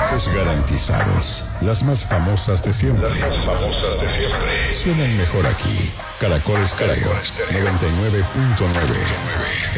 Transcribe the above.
éxitos garantizados. Las más famosas de siempre. Suenan mejor aquí. Caracol Estéreo 99.9.